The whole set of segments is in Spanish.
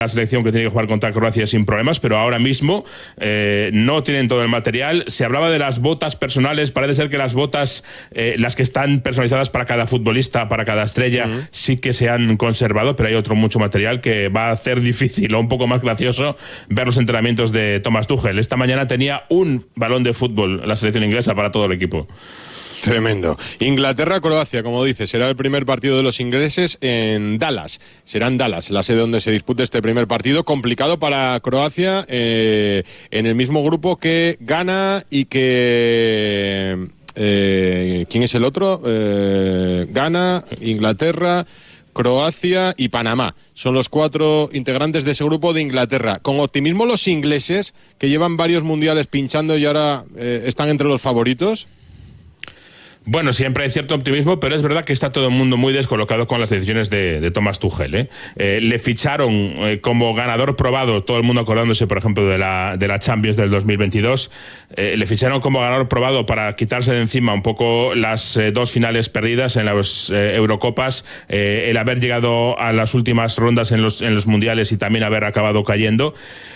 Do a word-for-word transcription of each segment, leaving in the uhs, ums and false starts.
la selección que tiene que jugar contra Croacia sin problemas, pero ahora mismo eh, no tienen todo el material. Se hablaba de las botas personales, parece ser que las botas, eh, las que están personalizadas para cada futbolista, para cada estrella, uh-huh. sí que se han conservado, pero hay otro mucho material que va a hacer difícil o un poco más gracioso ver los entrenamientos de Thomas Tuchel. Esta mañana tenía un balón de fútbol la selección inglesa para todo el equipo. Tremendo. Inglaterra-Croacia, como dice, será el primer partido de los ingleses en Dallas. Será en Dallas, la sede donde se dispute este primer partido. Complicado para Croacia, eh, en el mismo grupo que Ghana y que... Eh, ¿Quién es el otro? Eh, Ghana, Inglaterra, Croacia y Panamá. Son los cuatro integrantes de ese grupo de Inglaterra. Con optimismo los ingleses, que llevan varios mundiales pinchando y ahora eh, están entre los favoritos. Bueno, siempre hay cierto optimismo, pero es verdad que está todo el mundo muy descolocado con las decisiones de, de Thomas Tuchel, ¿eh? Eh, le ficharon eh, como ganador probado, todo el mundo acordándose, por ejemplo, de la, de la Champions del dos mil veintidós. Eh, le ficharon como ganador probado para quitarse de encima un poco las eh, dos finales perdidas en las eh, Eurocopas, eh, el haber llegado a las últimas rondas en los, en los mundiales y también haber acabado cayendo.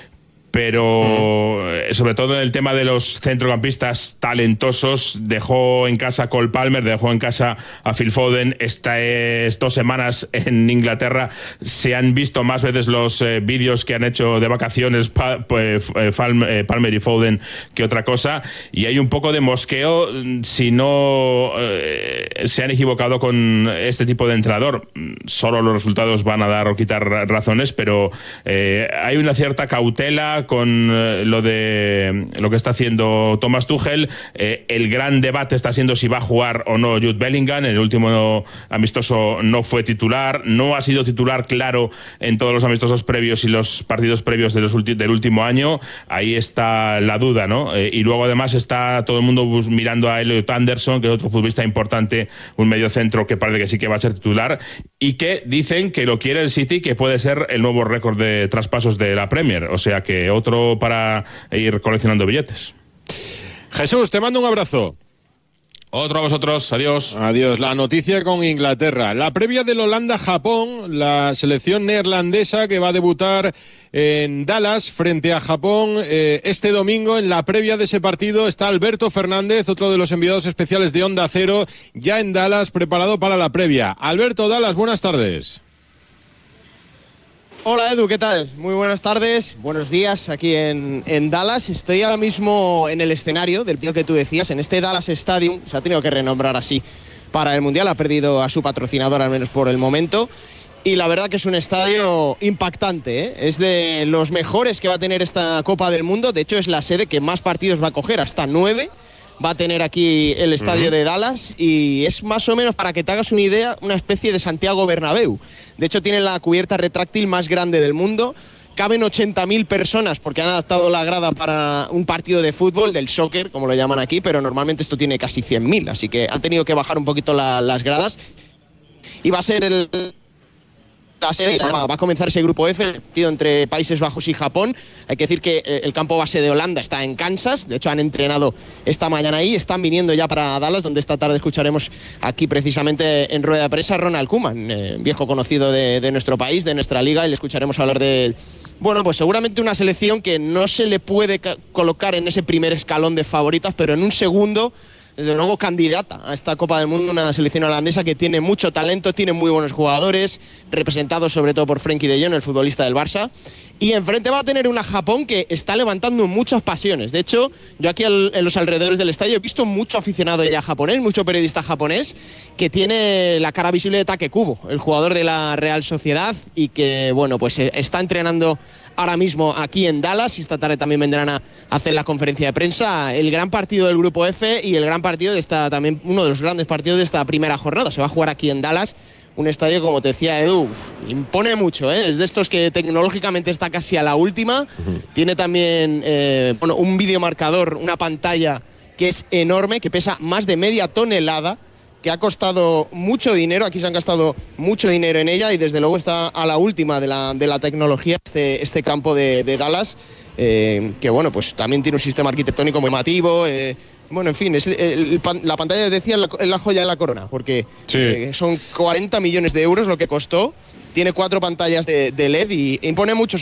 Pero mm. sobre todo en el tema de los centrocampistas talentosos, dejó en casa a Cole Palmer, dejó en casa a Phil Foden. Estas dos semanas en Inglaterra se han visto más veces los eh, vídeos que han hecho de vacaciones pa, pues, eh, Palmer y Foden que otra cosa, y hay un poco de mosqueo si no eh, se han equivocado con este tipo de entrenador. Solo los resultados van a dar o quitar razones, pero eh, hay una cierta cautela con eh, lo de lo que está haciendo Thomas Tuchel. Eh, el gran debate está siendo si va a jugar o no Jude Bellingham. El último amistoso no fue titular, no ha sido titular claro en todos los amistosos previos y los partidos previos de los ulti- del último año. Ahí está la duda, ¿no? Eh, y luego además está todo el mundo mirando a Elliot Anderson, que es otro futbolista importante, un mediocentro que parece que sí que va a ser titular y que dicen que lo quiere el City, que puede ser el nuevo récord de traspasos de la Premier. O sea que otro para ir coleccionando billetes. Jesús, te mando un abrazo. Otro a vosotros, adiós. Adiós. La noticia con Inglaterra. La previa del Holanda-Japón, la selección neerlandesa que va a debutar en Dallas frente a Japón eh, este domingo. En la previa de ese partido está Alberto Fernández, otro de los enviados especiales de Onda Cero, ya en Dallas, preparado para la previa. Alberto, Dallas, buenas tardes. Hola Edu, ¿qué tal? Muy buenas tardes, buenos días aquí en, en Dallas. Estoy ahora mismo en el escenario del partido que tú decías, en este Dallas Stadium, se ha tenido que renombrar así para el Mundial, ha perdido a su patrocinador al menos por el momento. Y la verdad que es un estadio impactante, ¿eh? Es de los mejores que va a tener esta Copa del Mundo, de hecho es la sede que más partidos va a coger, hasta nueve. Va a tener aquí el estadio uh-huh. de Dallas y es más o menos, para que te hagas una idea, una especie de Santiago Bernabéu. De hecho tiene la cubierta retráctil más grande del mundo, caben ochenta mil personas porque han adaptado la grada para un partido de fútbol, del soccer como lo llaman aquí, pero normalmente esto tiene casi cien mil, así que han tenido que bajar un poquito la, las gradas y va a ser el... La sede, va a comenzar ese grupo F, el partido entre Países Bajos y Japón. Hay que decir que el campo base de Holanda está en Kansas, de hecho han entrenado esta mañana ahí, están viniendo ya para Dallas, donde esta tarde escucharemos aquí precisamente en rueda de prensa Ronald Koeman, eh, viejo conocido de, de nuestro país, de nuestra liga, y le escucharemos hablar de, bueno, pues seguramente una selección que no se le puede colocar en ese primer escalón de favoritas, pero en un segundo, desde luego candidata a esta Copa del Mundo, una selección holandesa que tiene mucho talento, tiene muy buenos jugadores, representados sobre todo por Frenkie de Jong, el futbolista del Barça, y enfrente va a tener una Japón que está levantando muchas pasiones. De hecho, yo aquí al, en los alrededores del estadio he visto mucho aficionado ya japonés, mucho periodista japonés, que tiene la cara visible de Take Kubo, el jugador de la Real Sociedad, y que, bueno, pues está entrenando ahora mismo aquí en Dallas, y esta tarde también vendrán a hacer la conferencia de prensa. El gran partido del grupo F y el gran partido de esta, también uno de los grandes partidos de esta primera jornada, se va a jugar aquí en Dallas. Un estadio, como te decía Edu, impone mucho, ¿eh? Es de estos que tecnológicamente está casi a la última. Uh-huh. Tiene también eh, bueno, un videomarcador, una pantalla que es enorme, que pesa más de media tonelada, que ha costado mucho dinero. Aquí se han gastado mucho dinero en ella y desde luego está a la última de la, de la tecnología este, este campo de, de Dallas, eh, que bueno, pues también tiene un sistema arquitectónico muy llamativo. Eh, Bueno, en fin, es el, el, la pantalla, decía, es la joya de la corona, porque sí. eh, son cuarenta millones de euros lo que costó, tiene cuatro pantallas de, de L E D y impone mucho.